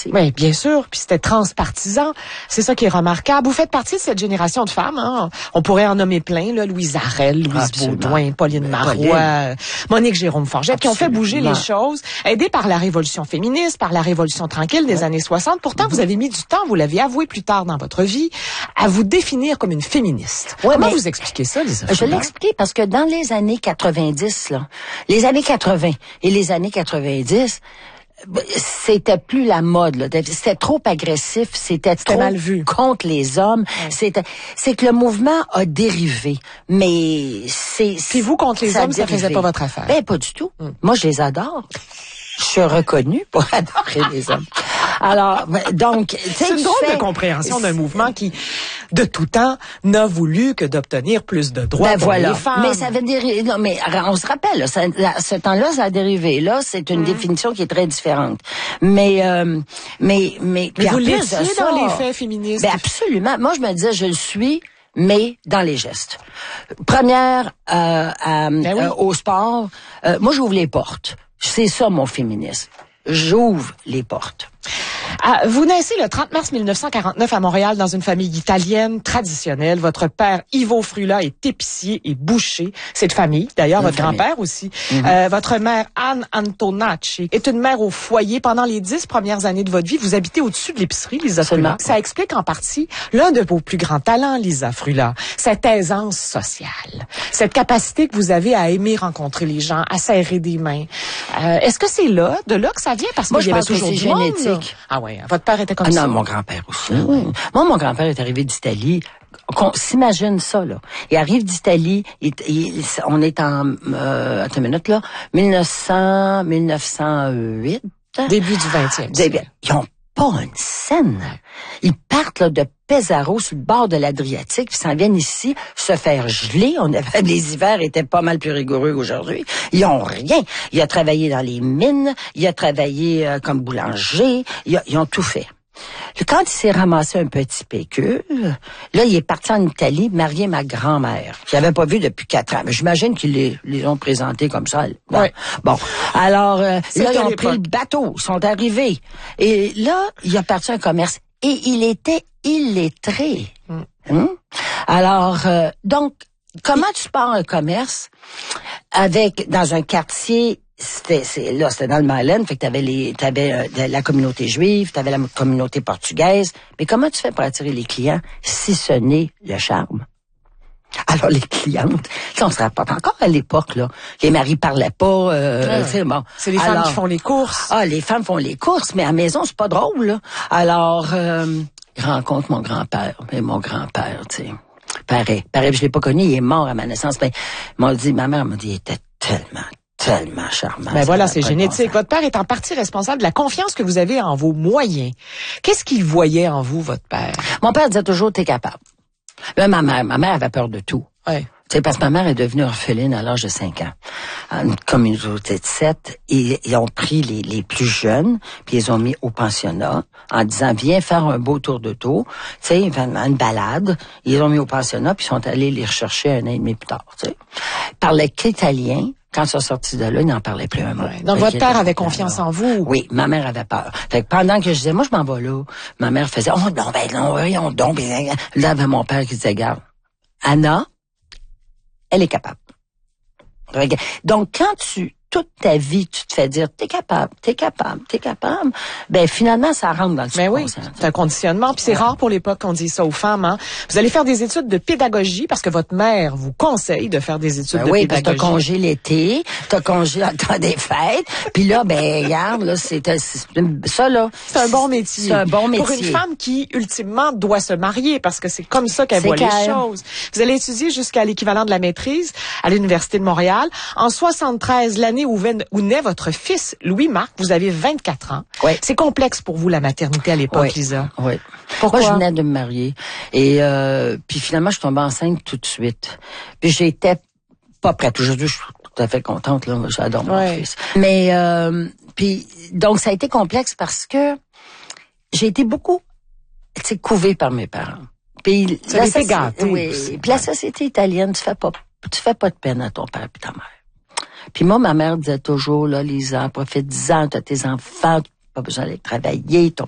aussi. Oui, bien sûr. Puis c'était transpartisan. C'est ça qui est remarquable. Vous faites partie de cette génération de femmes. Hein? On pourrait en nommer plein. Là, Louise Arel, Louise Baudouin, Pauline Marois, Monique Jérôme-Forget, qui ont fait bouger les choses, aidées par la révolution féministe, par la révolution tranquille des années 60. Pourtant, vous avez mis du temps, vous l'avez avoué plus tard dans votre vie, à vous définir comme une féministe. Comment vous expliquez ça, Lisa Fruland? Je l'explique parce que dans les années 90, là, les années 80 et les années 90, c'était plus la mode, là. C'était trop agressif, c'était trop mal vu contre les hommes. C'est que le mouvement a dérivé, mais Puis vous contre les hommes, ça faisait pas votre affaire. Ben pas du tout. Moi, je les adore. Je suis reconnue pour adorer les hommes. Alors, donc, c'est une drôle de compréhension d'un mouvement qui, de tout temps, n'a voulu que d'obtenir plus de droits pour les femmes. Mais ça veut dire, non, mais on se rappelle, là, ce temps-là, ça a dérivé. Là, c'est une définition qui est très différente. Mais vous l'étiez dans les faits féministes. Ben absolument. Moi, je me disais, je le suis, mais dans les gestes. Première, au sport, moi, j'ouvre les portes. C'est ça, mon féminisme. J'ouvre les portes. Vous naissez le 30 mars 1949 à Montréal dans une famille italienne traditionnelle. Votre père, Ivo Frula, est épicier et boucher. C'est de famille. D'ailleurs, votre grand-père aussi. Votre mère, Anne Antonacci, est une mère au foyer. Pendant les 10 premières années de votre vie, vous habitez au-dessus de l'épicerie, Lisa Frula. Ça explique en partie l'un de vos plus grands talents, Lisa Frula. Cette aisance sociale. Cette capacité que vous avez à aimer rencontrer les gens, à serrer des mains. Est-ce que c'est de là que ça vient? Parce qu'il y avait toujours du génétique. Monde, ah ouais, votre père était comme ça? Non, mon grand-père aussi. Moi, mon grand-père est arrivé d'Italie. On s'imagine ça, là. Il arrive d'Italie, on est en, attends une minute, là, 1908. Début du 20e siècle. Ils ont pas une scène. Ils partent, là, de Pesaro, sur le bord de l'Adriatique, puis s'en viennent ici se faire geler. Les hivers étaient pas mal plus rigoureux qu'aujourd'hui. Ils ont rien. Il a travaillé dans les mines, il a travaillé comme boulanger, ils ont tout fait. Quand il s'est ramassé un petit pécule, là, il est parti en Italie marier ma grand-mère, qu'il n'avait pas vu depuis 4 ans. Mais j'imagine qu'ils les ont présentés comme ça. Bon. Alors, là, ils ont pris le bateau, ils sont arrivés. Et là, il a parti un commerce. Et il était illettré. Alors, donc, comment tu pars un commerce dans un quartier, c'était dans le Malène, fait que t'avais la communauté juive, t'avais la communauté portugaise, mais comment tu fais pour attirer les clients si ce n'est le charme? Alors, les clientes, on se rapporte encore à l'époque, là. Les maris parlaient pas, bon. C'est les femmes qui font les courses. Les femmes font les courses, mais à la maison, c'est pas drôle, là. Alors, je rencontre mon grand-père, mais mon grand-père, tu sais, pareil, je l'ai pas connu, il est mort à ma naissance, mais ma mère m'a dit, il était tellement charmant. Ben voilà, c'est génétique. Votre père est en partie responsable de la confiance que vous avez en vos moyens. Qu'est-ce qu'il voyait en vous, votre père? Mon père disait toujours, t'es capable. Là, ma mère avait peur de tout. Ouais. Tu sais, parce que ma mère est devenue orpheline à l'âge de 5 ans. Une communauté de 7. Et ils ont pris les plus jeunes, puis ils ont mis au pensionnat, en disant, viens faire un beau tour d'auto. Tu sais, une balade. Ils ont mis au pensionnat, puis ils sont allés les rechercher 1 an et demi plus tard, tu sais. Ils parlaient qu'italien. Quand ils sont sortis de là, ils n'en parlaient plus un mot. Ouais. Donc, votre père avait confiance en vous? Oui, ma mère avait peur. Fait que pendant que je disais, moi, je m'en vais là, ma mère faisait, oh non, voyons donc. Là, il y avait mon père qui disait, regarde, Anna, elle est capable. Donc, quand toute ta vie, tu te fais dire, t'es capable, ben finalement, ça rentre dans le subconscient. Oui, c'est un conditionnement, puis c'est rare pour l'époque qu'on dit ça aux femmes. Hein. Vous allez faire des études de pédagogie parce que votre mère vous conseille de faire des études de pédagogie. Oui, parce que t'as congé l'été, t'as congé dans le temps des fêtes, puis là, ben regarde, là, ça là. C'est un bon métier. C'est un bon métier. Pour une femme qui, ultimement, doit se marier parce que c'est comme ça qu'elle voit les choses. Vous allez étudier jusqu'à l'équivalent de la maîtrise à l'Université de Montréal. En 73, l'année où naît votre fils, Louis-Marc, vous avez 24 ans. Oui. C'est complexe pour vous, la maternité à l'époque, Lisa. Oui. Pourquoi? Moi, je venais de me marier. Et puis finalement, je suis tombée enceinte tout de suite. Puis j'étais pas prête. Aujourd'hui, je suis tout à fait contente, là. J'adore mon fils. Mais, puis, donc, ça a été complexe parce que j'ai été beaucoup, couvée par mes parents. Puis, ça a été gâté. Oui. Puis la société italienne, tu fais pas de peine à ton père et ta mère. Puis moi, ma mère disait toujours, là, Lisa, profite-en, t'as tes enfants, t'as pas besoin d'aller travailler,